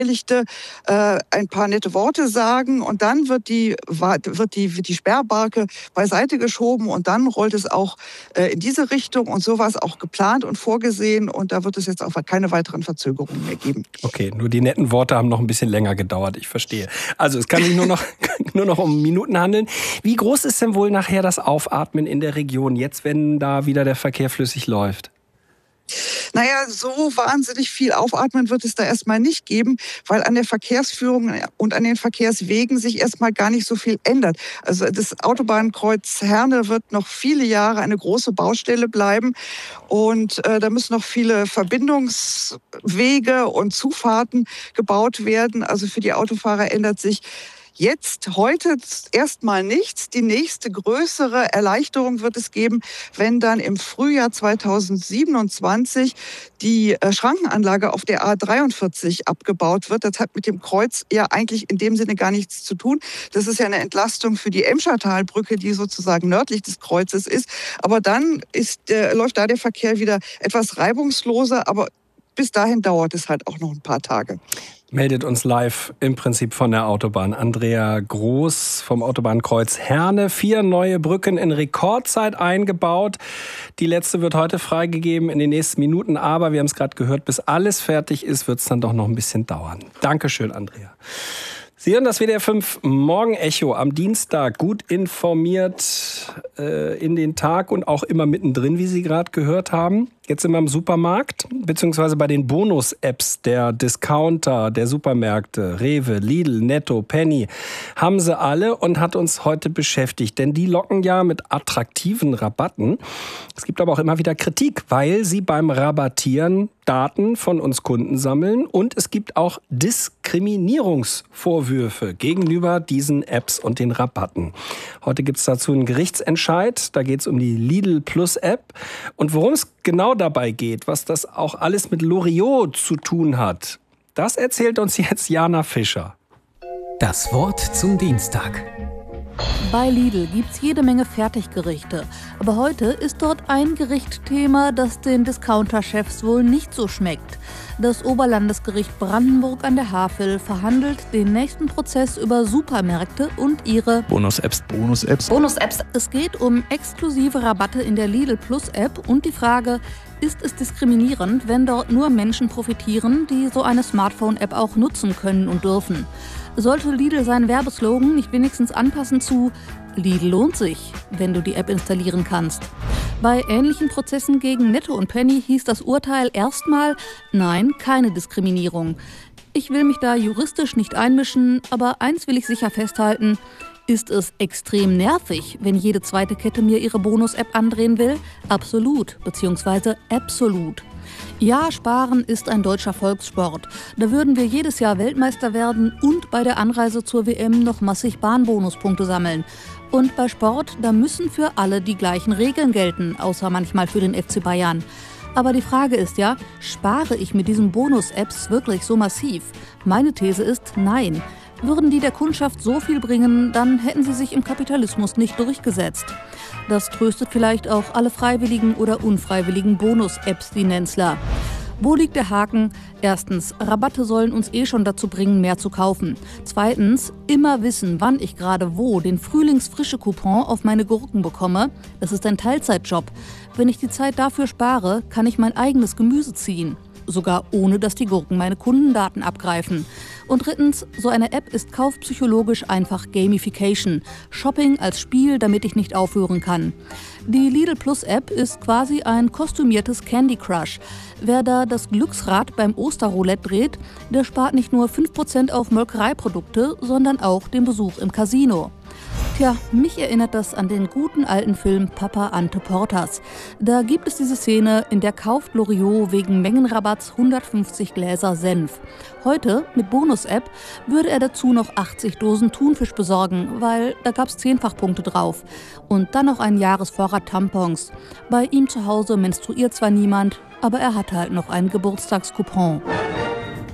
Beteiligte ein paar nette Worte sagen und dann wird die Sperrbarke beiseite geschoben und dann rollt es auch in diese Richtung und so war es auch geplant und vorgesehen und da wird es jetzt auch keine weiteren Verzögerungen mehr geben. Okay, nur die netten Worte haben noch ein bisschen länger gedauert, ich verstehe. Also es kann sich nur noch um Minuten handeln. Wie groß ist denn wohl nachher das Aufatmen in der Region, jetzt wenn da wieder der Verkehr flüssig läuft? Naja, so wahnsinnig viel Aufatmen wird es da erstmal nicht geben, weil an der Verkehrsführung und an den Verkehrswegen sich erstmal gar nicht so viel ändert. Also das Autobahnkreuz Herne wird noch viele Jahre eine große Baustelle bleiben und da müssen noch viele Verbindungswege und Zufahrten gebaut werden. Also für die Autofahrer ändert sich heute erstmal nichts. Die nächste größere Erleichterung wird es geben, wenn dann im Frühjahr 2027 die Schrankenanlage auf der A43 abgebaut wird. Das hat mit dem Kreuz ja eigentlich in dem Sinne gar nichts zu tun. Das ist ja eine Entlastung für die Emschertalbrücke, die sozusagen nördlich des Kreuzes ist. Aber dann läuft da der Verkehr wieder etwas reibungsloser. Aber bis dahin dauert es halt auch noch ein paar Tage. Meldet uns live im Prinzip von der Autobahn. Andrea Groß vom Autobahnkreuz Herne. 4 neue Brücken in Rekordzeit eingebaut. Die letzte wird heute freigegeben in den nächsten Minuten. Aber wir haben es gerade gehört, bis alles fertig ist, wird es dann doch noch ein bisschen dauern. Dankeschön, Andrea. Sie hören das WDR 5 Morgenecho am Dienstag, gut informiert in den Tag und auch immer mittendrin, wie Sie gerade gehört haben. Jetzt sind wir im Supermarkt, beziehungsweise bei den Bonus-Apps der Discounter, der Supermärkte, Rewe, Lidl, Netto, Penny, haben sie alle und hat uns heute beschäftigt. Denn die locken ja mit attraktiven Rabatten. Es gibt aber auch immer wieder Kritik, weil sie beim Rabattieren Daten von uns Kunden sammeln und es gibt auch Diskriminierungsvorwürfe gegenüber diesen Apps und den Rabatten. Heute gibt es dazu einen Gerichtsentscheid, da geht es um die Lidl Plus App und worum es genau dabei geht, was das auch alles mit Loriot zu tun hat, das erzählt uns jetzt Jana Fischer. Das Wort zum Dienstag. Bei Lidl gibt's jede Menge Fertiggerichte. Aber heute ist dort ein Gericht Thema, das den Discounter-Chefs wohl nicht so schmeckt. Das Oberlandesgericht Brandenburg an der Havel verhandelt den nächsten Prozess über Supermärkte und ihre Bonus-Apps. Es geht um exklusive Rabatte in der Lidl Plus App und die Frage, ist es diskriminierend, wenn dort nur Menschen profitieren, die so eine Smartphone-App auch nutzen können und dürfen? Sollte Lidl seinen Werbeslogan nicht wenigstens anpassen zu Lidl lohnt sich, wenn du die App installieren kannst? Bei ähnlichen Prozessen gegen Netto und Penny hieß das Urteil erstmal, nein, keine Diskriminierung. Ich will mich da juristisch nicht einmischen, aber eins will ich sicher festhalten, ist es extrem nervig, wenn jede zweite Kette mir ihre Bonus-App andrehen will? Absolut, beziehungsweise absolut. Ja, Sparen ist ein deutscher Volkssport. Da würden wir jedes Jahr Weltmeister werden und bei der Anreise zur WM noch massig Bahnbonuspunkte sammeln. Und bei Sport, da müssen für alle die gleichen Regeln gelten, außer manchmal für den FC Bayern. Aber die Frage ist ja, spare ich mit diesen Bonus-Apps wirklich so massiv? Meine These ist, nein. Würden die der Kundschaft so viel bringen, dann hätten sie sich im Kapitalismus nicht durchgesetzt. Das tröstet vielleicht auch alle freiwilligen oder unfreiwilligen Bonus-Apps, die Nenzler. Wo liegt der Haken? Erstens, Rabatte sollen uns schon dazu bringen, mehr zu kaufen. Zweitens, immer wissen, wann ich gerade wo den Frühlingsfrische-Coupon auf meine Gurken bekomme. Das ist ein Teilzeitjob. Wenn ich die Zeit dafür spare, kann ich mein eigenes Gemüse ziehen. Sogar ohne, dass die Gurken meine Kundendaten abgreifen. Und drittens, so eine App ist kaufpsychologisch einfach Gamification. Shopping als Spiel, damit ich nicht aufhören kann. Die Lidl Plus App ist quasi ein kostümiertes Candy Crush. Wer da das Glücksrad beim Osterroulette dreht, der spart nicht nur 5% auf Molkereiprodukte, sondern auch den Besuch im Casino. Tja, mich erinnert das an den guten alten Film Papa Ante Portas. Da gibt es diese Szene, in der kauft Loriot wegen Mengenrabatts 150 Gläser Senf. Heute, mit Bonus-App, würde er dazu noch 80 Dosen Thunfisch besorgen, weil da gab's 10-fach-Punkte drauf. Und dann noch einen Jahresvorrat Tampons. Bei ihm zu Hause menstruiert zwar niemand, aber er hat halt noch einen Geburtstagscoupon.